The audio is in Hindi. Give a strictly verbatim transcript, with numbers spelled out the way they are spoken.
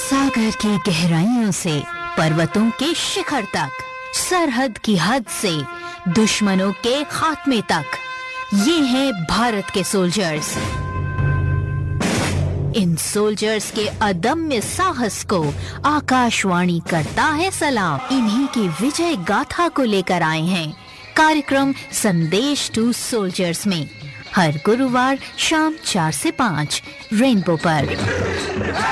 सागर की गहराइयों से पर्वतों के शिखर तक, सरहद की हद से दुश्मनों के खात्मे तक, ये हैं भारत के सोल्जर्स। इन सोल्जर्स के अदम्य साहस को आकाशवाणी करता है सलाम। इन्हीं की विजय गाथा को लेकर आए हैं कार्यक्रम संदेश टू सोल्जर्स में, हर गुरुवार शाम चार से पाँच रेनबो पर।